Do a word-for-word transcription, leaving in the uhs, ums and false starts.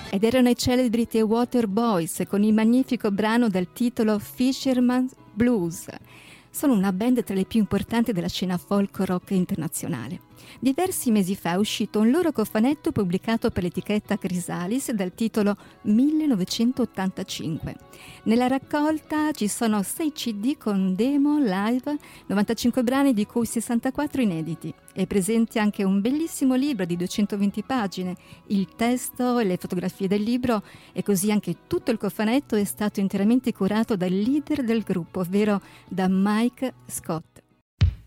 Ed erano i celebri The Waterboys con il magnifico brano dal titolo Fisherman's Blues. Sono una band tra le più importanti della scena folk rock internazionale. Diversi mesi fa è uscito un loro cofanetto pubblicato per l'etichetta Chrysalis dal titolo millenovecentottantacinque. Nella raccolta ci sono sei C D con demo, live, novantacinque brani di cui sessantaquattro inediti. È presente anche un bellissimo libro di duecentoventi pagine. Il testo e le fotografie del libro e così anche tutto il cofanetto è stato interamente curato dal leader del gruppo, ovvero da Mike Scott.